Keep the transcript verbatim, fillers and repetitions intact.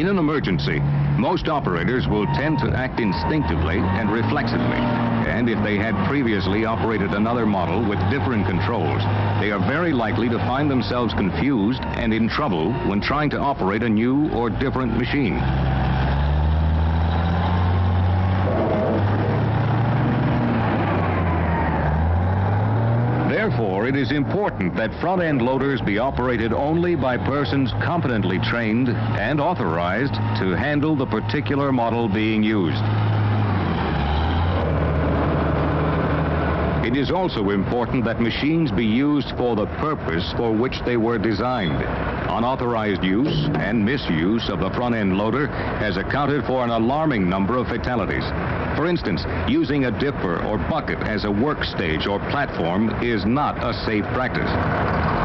In an emergency, most operators will tend to act instinctively and reflexively. And if they had previously operated another model with different controls, they are very likely to find themselves confused and in trouble when trying to operate a new or different machine. Therefore, it is important that front-end loaders be operated only by persons competently trained and authorized to handle the particular model being used. It is also important that machines be used for the purpose for which they were designed. Unauthorized use and misuse of the front-end loader has accounted for an alarming number of fatalities. For instance, using a dipper or bucket as a work stage or platform is not a safe practice.